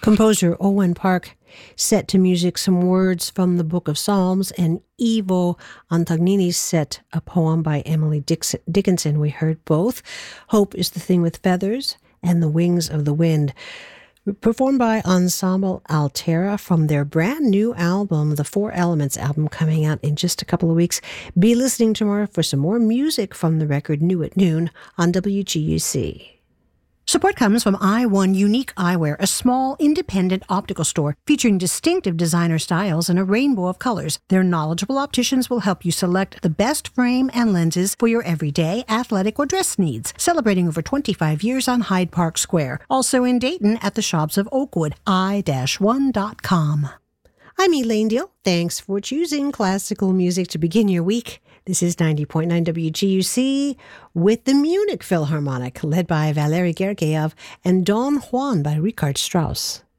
Composer Owen Park set to music some words from the Book of Psalms, and Ivo Antognini set a poem by Emily Dickinson. We heard both. Hope is the Thing with Feathers and The Wings of the Wind, performed by Ensemble Altera from their brand new album, the Four Elements album, coming out in just a couple of weeks. Be listening tomorrow for some more music from the record New at Noon on WGUC. Support comes from I1 Unique Eyewear, a small, independent optical store featuring distinctive designer styles in a rainbow of colors. Their knowledgeable opticians will help you select the best frame and lenses for your everyday, athletic, or dress needs. Celebrating over 25 years on Hyde Park Square. Also in Dayton at the shops of Oakwood, i-1.com. I'm Elaine Deal. Thanks for choosing classical music to begin your week. This is 90.9 WGUC with the Munich Philharmonic, led by Valery Gergiev, and Don Juan by Richard Strauss.